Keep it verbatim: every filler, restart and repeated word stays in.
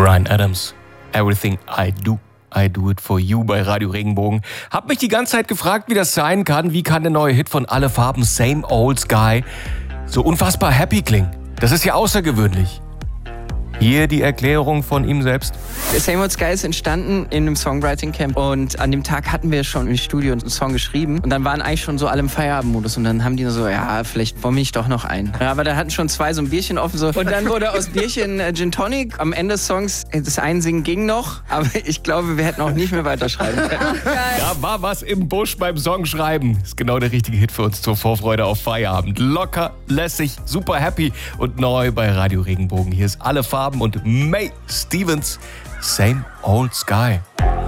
Bryan Adams, Everything I Do, I Do It For You bei Radio Regenbogen. Hab mich die ganze Zeit gefragt, wie das sein kann. Wie kann der neue Hit von Alle Farben, Same Old Sky, so unfassbar happy klingen? Das ist ja außergewöhnlich. Hier die Erklärung von ihm selbst. Same Old Sky ist entstanden in einem Songwriting Camp und an dem Tag hatten wir schon im Studio einen Song geschrieben und dann waren eigentlich schon so alle im Feierabendmodus und dann haben die so, ja, vielleicht wollen wir nicht doch noch ein. Ja, aber da hatten schon zwei so ein Bierchen offen so und dann wurde aus Bierchen äh, Gin Tonic. Am Ende des Songs, das Einsingen ging noch, aber ich glaube, wir hätten auch nicht mehr weiterschreiben können. Da war was im Busch beim Songschreiben. Ist genau der richtige Hit für uns zur Vorfreude auf Feierabend. Locker, lässig, super happy und neu bei Radio Regenbogen. Hier ist Alle Farben und May Stevens, Same Old Sky.